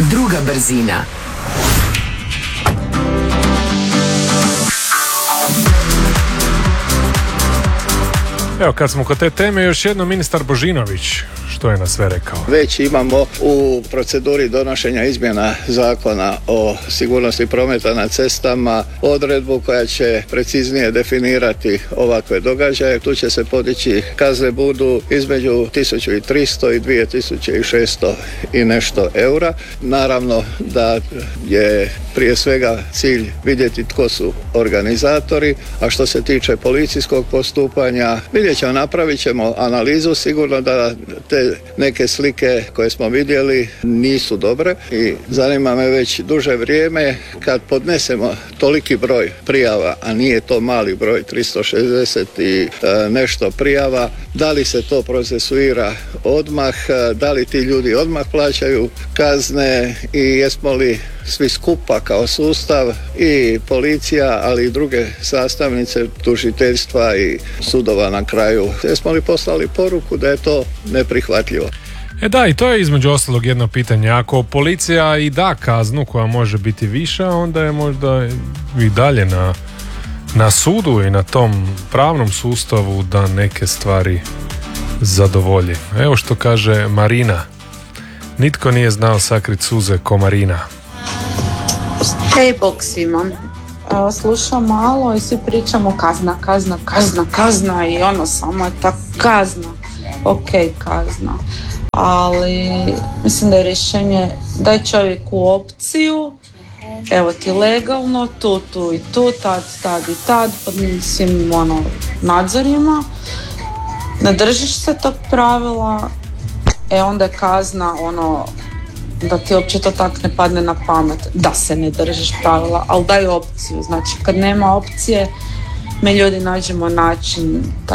Druga brzina. Evo, kad smo kod te teme, još jednom ministar Božinović, što je na sve rekao? Već imamo u proceduri donošenja izmjena zakona o sigurnosti prometa na cestama odredbu koja će preciznije definirati ovakve događaje. Tu će se podići, kazne budu između 1300 i 2600 i nešto eura. Naravno da je prije svega cilj vidjeti tko su organizatori, a što se tiče policijskog postupanja, napravit ćemo analizu, sigurno da te neke slike koje smo vidjeli nisu dobre i zanima me već duže vrijeme kad podnesemo toliki broj prijava, a nije to mali broj, 360 i nešto prijava, da li se to procesuira odmah, da li ti ljudi odmah plaćaju kazne i jesmo li svi skupa kao sustav i policija, ali i druge sastavnice tužiteljstva i sudova na kraju. Jesmo li poslali poruku da je to neprihvatljivo? Da, i to je između ostalog jedno pitanje. Ako policija i da kaznu koja može biti viša, onda je možda i dalje na sudu i na tom pravnom sustavu da neke stvari zadovolji. Evo što kaže Marina. Nitko nije znao sakrit suze ko Marina. Hej, bok svima. Slušam malo i svi pričamo kazna i ono samo je ta kazna. Ok, kazna. Ali mislim da je rješenje daj čovjeku opciju, evo ti legalno, tu i tu, tad, pod svim nadzorima. Ne držiš se tog pravila, onda je kazna da ti uopće to tak ne padne na pamet da se ne držiš pravila, ali daj opciju. Znači kad nema opcije, mi ljudi nađemo način